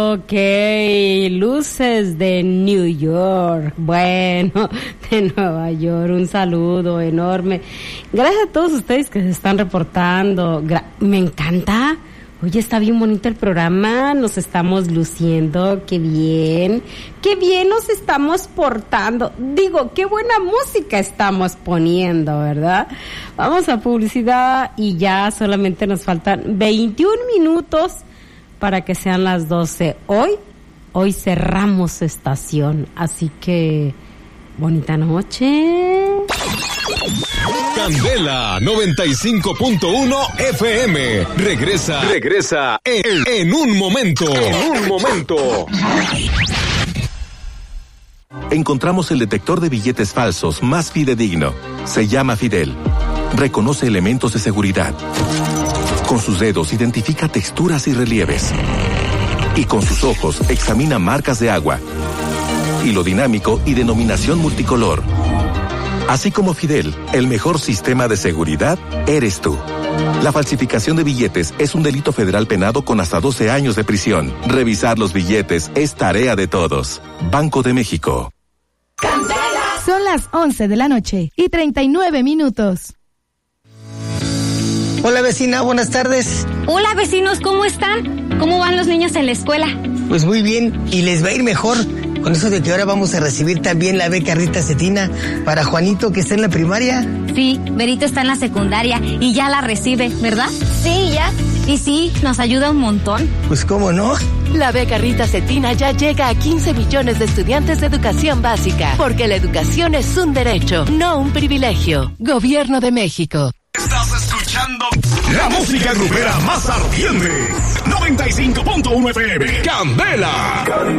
Ok, luces de New York, bueno, de Nueva York, un saludo enorme. Gracias a todos ustedes que se están reportando, me encanta. Oye, está bien bonito el programa, nos estamos luciendo, qué bien nos estamos portando. Digo, qué buena música estamos poniendo, ¿verdad? Vamos a publicidad y ya solamente nos faltan 21 minutos para que sean las 12. Hoy cerramos estación, así que bonita noche. Candela 95.1 FM. Regresa en un momento. Encontramos el detector de billetes falsos más fidedigno. Se llama Fidel. Reconoce elementos de seguridad. Con sus dedos identifica texturas y relieves. Y con sus ojos examina marcas de agua. Hilo dinámico y denominación multicolor. Así como Fidel, el mejor sistema de seguridad eres tú. La falsificación de billetes es un delito federal penado con hasta 12 años de prisión. Revisar los billetes es tarea de todos. Banco de México. Son las 11 de la noche y 39 minutos. Hola vecina, buenas tardes. Hola vecinos, ¿cómo están? ¿Cómo van los niños en la escuela? Pues muy bien, y les va a ir mejor con eso de que ahora vamos a recibir también la beca Rita Cetina para Juanito que está en la primaria. Sí, Berito está en la secundaria y ya la recibe, ¿verdad? Sí, ya. Y sí, nos ayuda un montón. Pues cómo no. La beca Rita Cetina ya llega a 15 millones de estudiantes de educación básica, porque la educación es un derecho, no un privilegio. Gobierno de México. Estás escuchando la música grupera más ardiente. 95.1 FM. Candela.